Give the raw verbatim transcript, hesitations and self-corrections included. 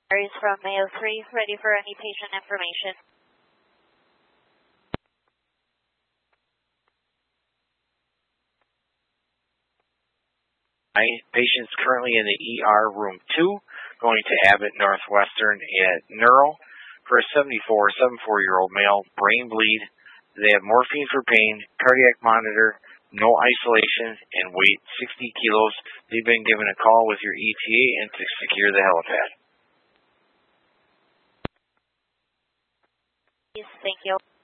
Aries from Mayo three, ready for any patient information. My patient's currently in the E R room two, going to Abbott Northwestern at Neuro for a seventy-four, seventy-four-year-old male, brain bleed. They have morphine for pain, cardiac monitor, no isolation, and weight sixty kilos. They've been given a call with your E T A and to secure the helipad. Thank you.